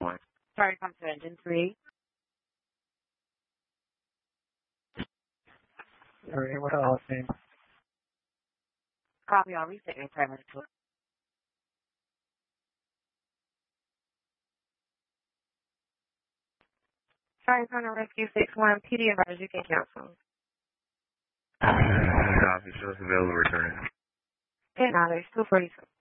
Sorry, come to engine 3. Alright, what else, man? Copy on reset your primary tool. Sorry, Connor Rescue 61. PD advisor, you can cancel. Copy, shows available returning. 10 $242.